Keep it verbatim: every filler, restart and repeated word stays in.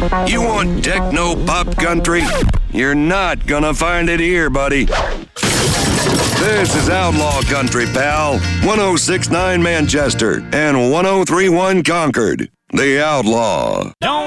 You want techno pop country? You're not gonna find it here, buddy. This is Outlaw Country, pal. one oh six point nine Manchester and one oh three point one Concord. The Outlaw. Don't